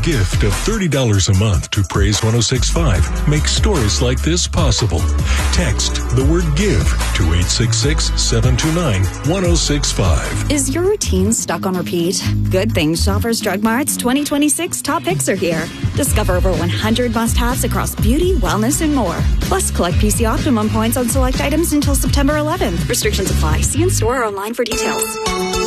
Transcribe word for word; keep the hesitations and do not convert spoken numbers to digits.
gift of thirty dollars a month to Praise one oh six point five makes stories like this possible. Text the word GIVE to eight six six, seven two nine, one oh six five. Is your routine stuck on repeat? Good thing Shoppers Drug Mart's twenty twenty-six top picks are here. Discover over one hundred must-haves across beauty, wellness, and more. Plus, collect P C Optimum points on select items until September eleventh. Restrictions apply. See in store or online for details.